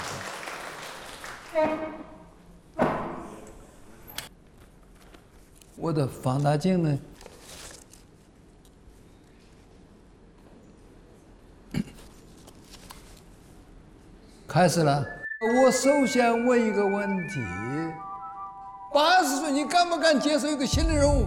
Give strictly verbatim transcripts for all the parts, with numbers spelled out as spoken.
我的放大镜呢？开始了。我首先问一个问题：八十岁，你敢不敢接受一个新的任务？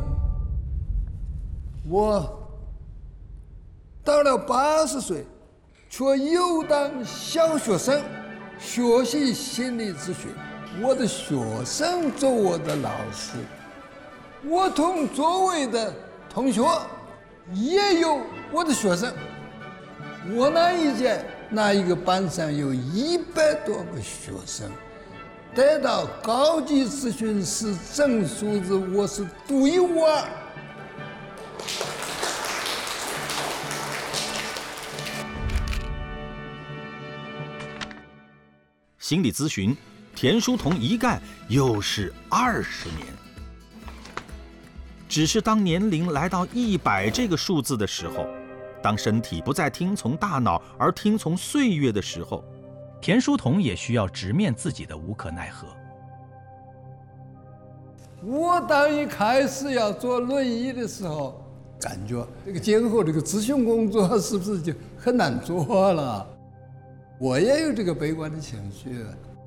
我到了八十岁，却又当小学生学习心理咨询。我的学生做我的老师，我同周围的同学也有我的学生。我那一届那一个班上有一百多个学生得到高级咨询师证书的，我是独一无二。 心理咨询，田书同一干又是二十年。只是当年龄来到一百这个数字的时候，当身体不再听从大脑而听从岁月的时候， 田书同也需要直面自己的无可奈何。 我当一开始要坐轮椅的时候，感觉这个今后这个咨询工作是不是就很难做了？我也有这个悲观的情绪。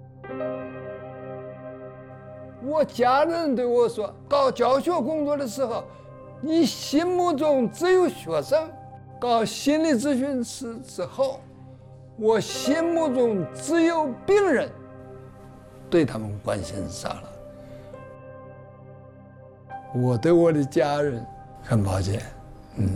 我家人对我说，搞教学工作的时候，你心目中只有学生；搞心理咨询师之后，我心目中只有病人，对他们关心少了。我对我的家人很抱歉，嗯。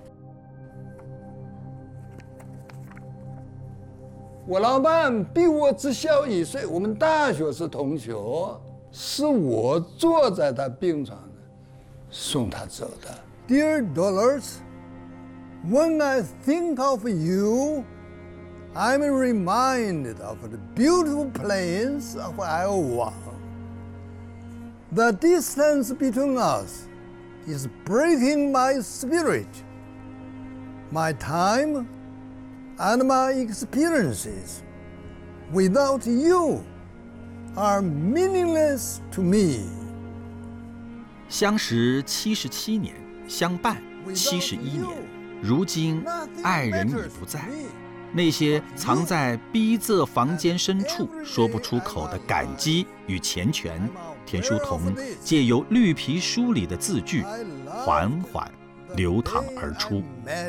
我老板比我只小一岁，我们大学是同学，是我坐在他病床上送他走的。Dear Dolores, when I think of you, I'm reminded of the beautiful plains of Iowa. The distance between us is breaking my spirit. My time and my experiences without you are meaningless to me. 相识七十七年，相伴七十一年，如今爱人已不在。那些藏在逼仄房间深处说不出口的感激与缱绻，田书同借由绿皮书里的字句，缓缓流淌而出。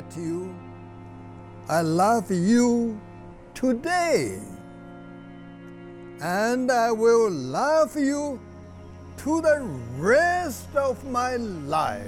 I love you today, and I will love you to the rest of my life.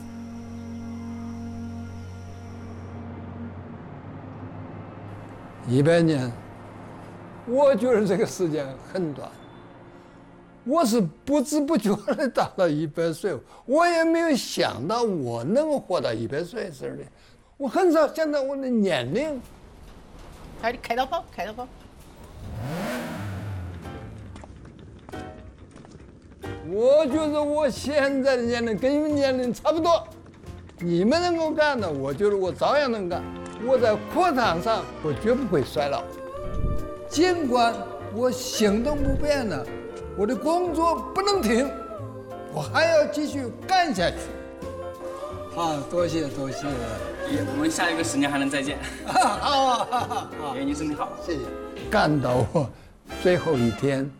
一百年，我觉得这个时间很短。我是不知不觉的到了一百岁，我也没有想到我能活到一百岁似的。我很少想到我的年龄。 开开刀炮，开刀炮。 我觉得我现在的年龄跟你们年龄差不多，你们能够干的，我觉得我照样能干。我在课堂上，我绝不会衰老。尽管我行动不便了，我的工作不能停，我还要继续干下去。好，多谢多谢。 我们下一个十年还能再见。 好好好好， 愿你身体好， 谢谢。干到我最后一天。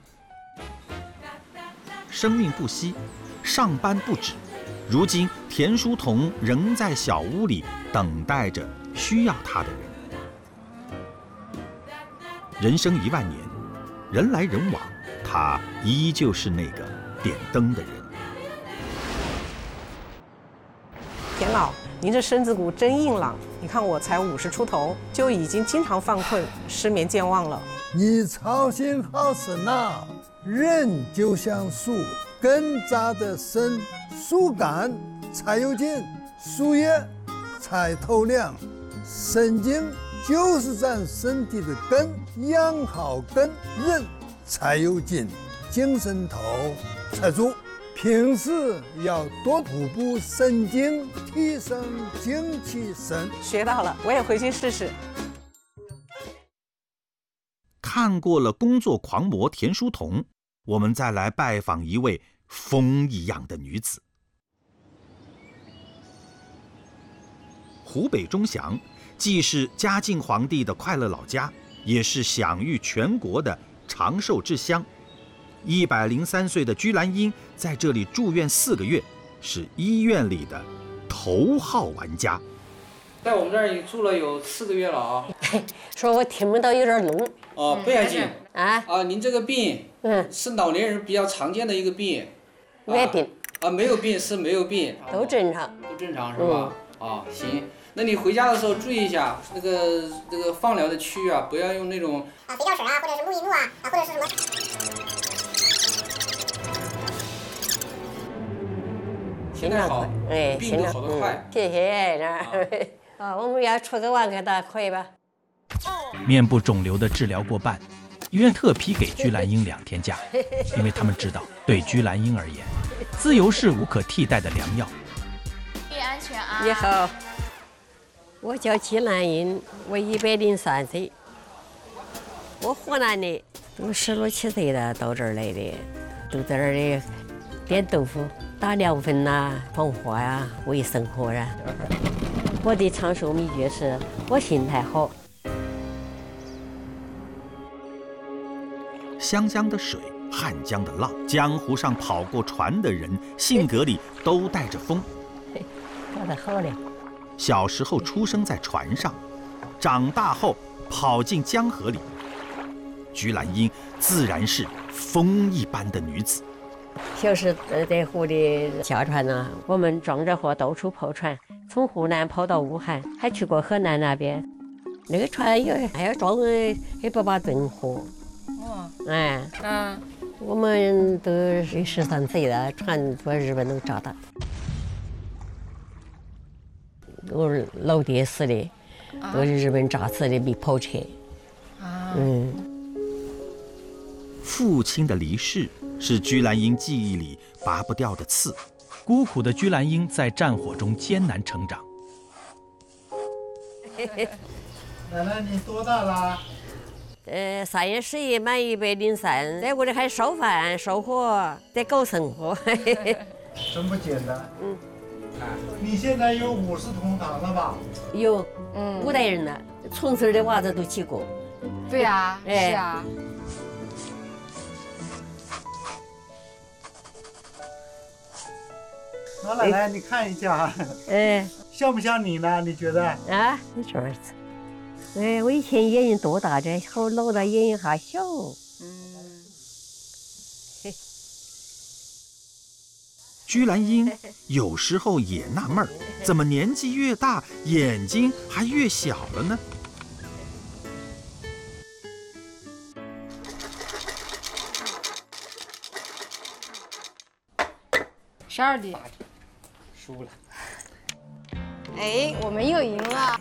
生命不息，上班不止。如今田书同仍在小屋里等待着需要他的人。人生一万年，人来人往，他依旧是那个点灯的人。 田老，您这身子骨真硬朗，你看我才五十出头，就已经经常犯困、失眠健忘了。 你操心好深呐！人就像树，根扎得深，树干才有劲，树叶才透亮。神经就是咱身体的根，养好根，人才有劲，精神头才足。平时要多徒步神经，提升精气神。 学到了，我也回去试试。 看过了工作狂魔田书桐，我们再来拜访一位风一样的女子。湖北钟祥既是嘉靖皇帝的快乐老家，也是享誉全国的长寿之乡。一百零三岁的居兰英在这里住院四个月，是医院里的头号玩家。 在我们这儿也住了有四个月了啊。 说我听不到有点聋。 哦，不要紧。 啊啊，您这个病， 嗯， 是老年人比较常见的一个病。 没病。 啊，没有病是没有病。 都正常。 都正常是吧？啊，行。那你回家的时候注意一下，那个那个放疗的区域啊，不要用那种啊肥皂水啊，或者是沐浴露啊，啊或者是什么。 现在好， 哎， 病都好得快。 谢谢那儿。啊，我们要出个万给他可以吧？ 面部肿瘤的治疗过半，医院特批给居兰英两天假，因为他们知道，对居兰英而言，自由是无可替代的良药。 注意安全啊！ 你好，我叫居兰英，我一百零三岁，我湖南的，都十六七岁了到这儿来的，都在这儿的点豆腐、打凉粉呐、防火呀、为生活呀。我的长寿秘诀是我心态好。 湘江的水，汉江的浪，江湖上跑过船的人，性格里都带着风。 搞得好嘞！ 小时候出生在船上，长大后跑进江河里。居兰英自然是风一般的女子。 小时在湖里下船呢，我们装着货到处跑船，从湖南跑到武汉，还去过河南那边。那个船有还要装一百把吨货。哦，哎，嗯，我们都是十三岁了，船把日本都炸的。我老爹死的，都是日本炸死的，没跑车。啊，嗯。 父亲的离世是居兰英记忆里拔不掉的刺。 孤苦的居兰英在战火中艰难成长。 奶奶，你多大了？ 呃，三月十一满一百零三，在屋里还烧饭、烧火，在搞生活。 真不简单。嗯。你现在有五十同堂了吧？ 有，嗯，五代人了，从此的娃子都几个。 对呀，是啊。 老奶奶，你看一下， 哎， 像不像你呢？你觉得？ 啊，你这儿子，哎，我以前眼睛多大这，后老了眼睛还小。嗯。 嘿。居兰英有时候也纳闷儿，怎么年纪越大，眼睛还越小了呢？ 十二点。 输了。 哎，我们又赢了。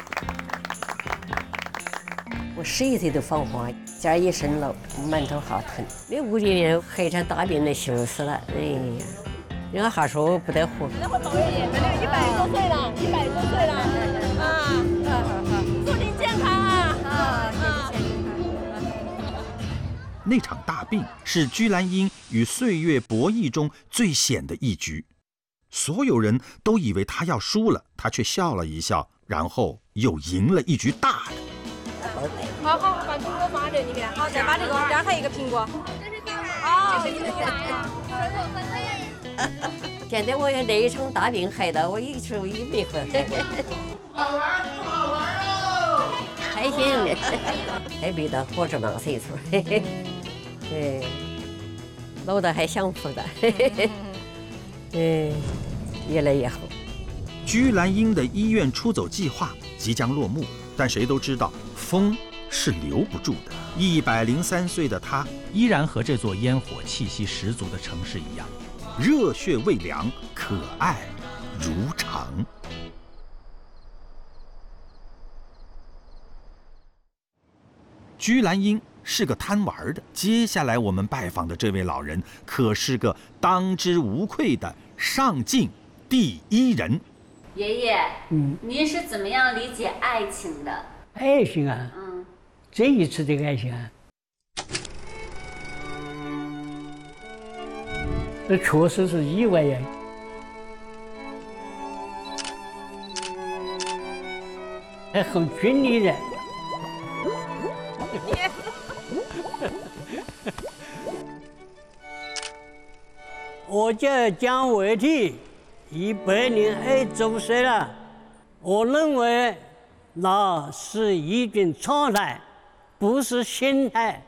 我十一岁就放花，家一身老，满头好疼。那屋里人黑成大病的羞死了，哎呀，人家还说不得活。 那会保爷爷，那个一百多岁了，一百多岁了，啊，好好好，祝您健康啊！啊，谢谢健康。 那场大病是居兰英与岁月博弈中最险的一局。所有人都以为他要输了，他却笑了一笑，然后又赢了一局大的。 好好，把苹果放在这里面，好，再把这个这儿还有一个苹果。这是干嘛？哦，这是你的呀。 现在我那一场大病害得我一时也没喝。 好玩不好玩哦？ 开心，还没到活这么个岁数，嘿嘿，哎，老的还享福的，嘿嘿嘿。嗯，越来越好。 居兰英的医院出走计划即将落幕，但谁都知道风是留不住的。一百零三岁的他， 依然和这座烟火气息十足的城市一样， 热血未凉，可爱如常。居兰英是个贪玩的，接下来我们拜访的这位老人可是个当之无愧的上进第一人。 爷爷，嗯，您是怎么样理解爱情的？ 爱情啊，嗯，这一次这个爱情啊， 那确实是意外呀。还很均匀的。我叫姜维替，一百零二周岁了。我认为那是一种状态，不是心态。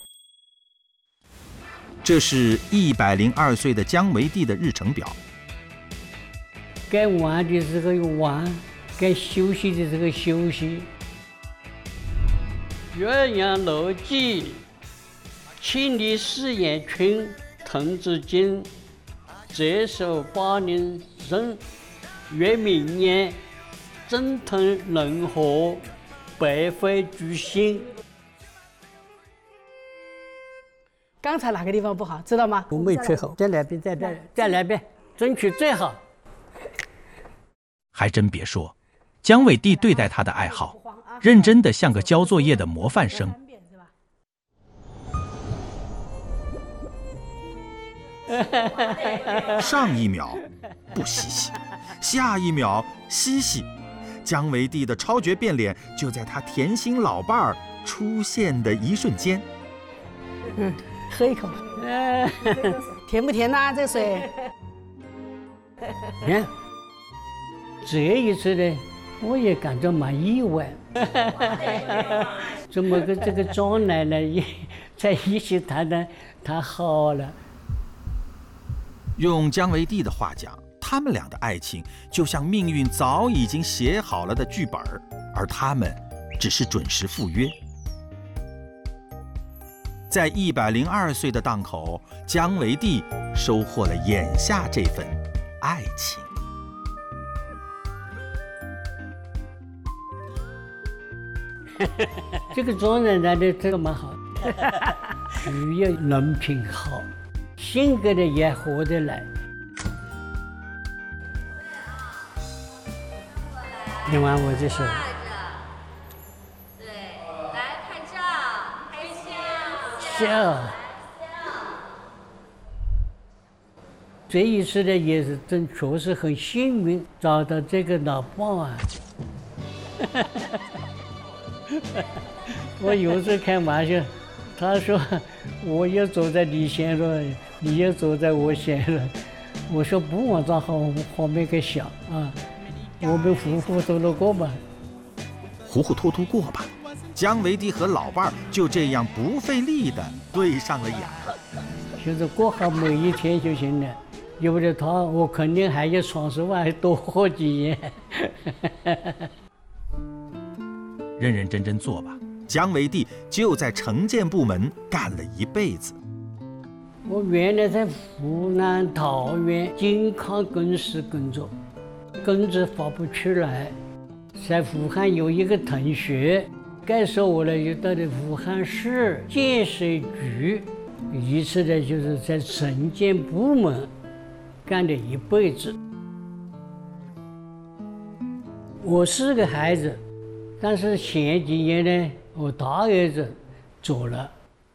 这是一百零二岁的姜维替的日程表。 该玩的时候玩，该休息的时候休息。岳阳楼记，庆历四年春，滕子京，浙守八年壬，乙明年，政通人和，百废具兴。 刚才哪个地方不好，知道吗？ 我没吹好，再来一遍，再来，再来一遍，争取最好。 还真别说，姜维替对待他的爱好，认真的像个交作业的模范生。 上一秒不嬉戏，下一秒嬉戏，姜维替的超绝变脸就在他甜心老伴儿出现的一瞬间。 嗯，喝一口，甜不甜呐、啊？这水。 你看，这一次呢，我也感到蛮意外。怎么跟这个庄奶奶也在一起谈谈，谈好了。 用姜维替的话讲，他们俩的爱情就像命运早已经写好了的剧本，而他们只是准时赴约。在一百零二岁的档口，姜维替收获了眼下这份爱情。 这个庄奶奶的这个蛮好，需要人品好，性格的也合得来。听完我这首。 对，来拍照，开心笑。这一次呢，也是真确实很幸运找到这个老伴啊。我有时开玩笑，他说我要走在你前了，你要走在我前了。我说不往这好后面去想啊，我们糊糊涂涂过吧。 糊糊涂涂过吧。姜维替和老伴儿就这样不费力地对上了眼儿。 就是过好每一天就行了，有了他，我肯定还要闯十万，多活几年。 认认真真做吧。 姜维替就在城建部门干了一辈子。 我原来在湖南桃源健康公司工作，工资发不出来，在武汉有一个同学介绍我呢，就到了武汉市建设局，一次呢就是在城建部门干了一辈子。我是个孩子。但是前几年呢，我大儿子走了，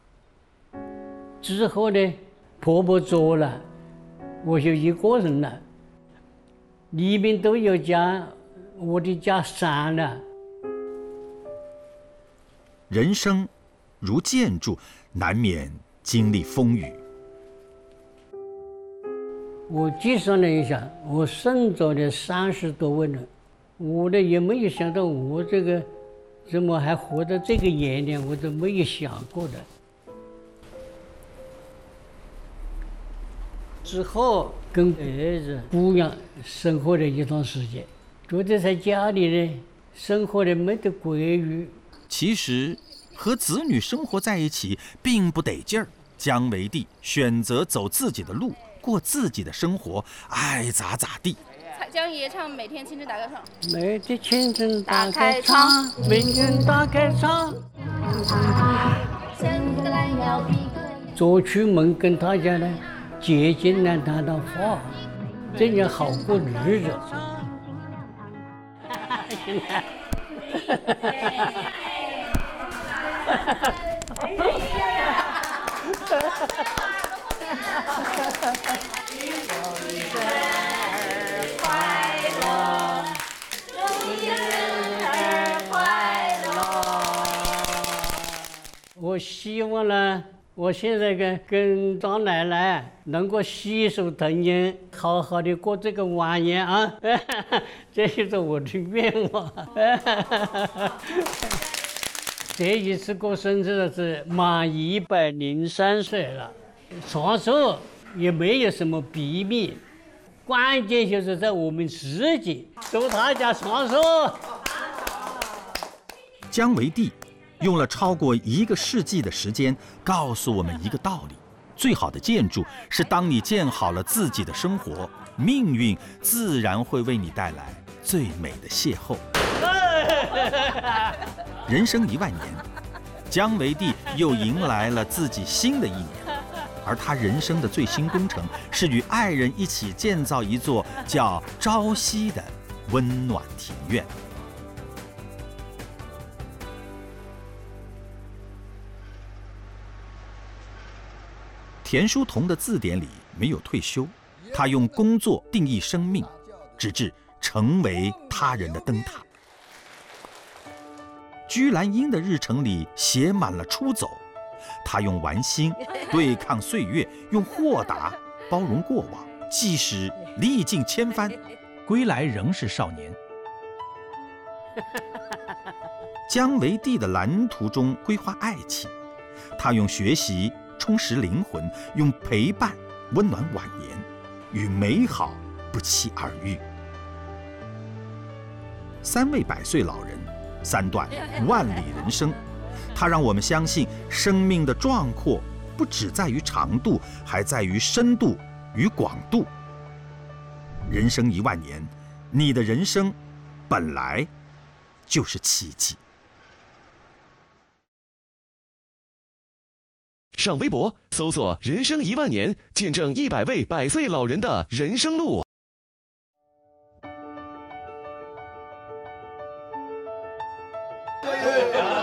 之后呢，婆婆走了，我就一个人了。里面都有家，我的家散了。 人生如建筑，难免经历风雨。 我计算了一下，我送走了三十多位人。我呢也没有想到，我这个怎么还活到这个年龄，我都没有想过的。之后跟儿子、姑娘生活了一段时间，觉得在家里呢生活的没得规律。 其实和子女生活在一起并不得劲儿，姜维替选择走自己的路，过自己的生活，爱咋咋地。 姜爷唱每天清晨打开窗， 每天清晨打开窗，每天打开窗。左出门跟大家呢接近呢谈谈话，这样好过日子。 哎呀！ 希望呢，我现在跟跟张奶奶能够携手同行，好好的过这个晚年啊！这就是我的愿望。这一次过生日的是满一百零三岁了，长寿也没有什么秘密，关键就是在我们自己。祝大家长寿。 姜维帝用了超过一个世纪的时间，告诉我们一个道理：最好的建筑是当你建好了自己的生活，命运自然会为你带来最美的邂逅。人生一万年，姜维帝又迎来了自己新的一年，而他人生的最新工程是与爱人一起建造一座叫朝夕的温暖庭院。田书同的字典里没有退休，他用工作定义生命，直至成为他人的灯塔。居兰英的日程里写满了出走，他用玩心对抗岁月，用豁达包容过往，即使历尽千帆， 归来仍是少年。 姜维帝的蓝图中规划爱情，他用学习充实灵魂，用陪伴温暖晚年，与美好不期而遇。三位百岁老人，三段万里人生，它让我们相信生命的壮阔不只在于长度，还在于深度与广度。人生一万年，你的人生本来就是奇迹。 上微博搜索“人生一万年”，见证一百位百岁老人的人生路。 对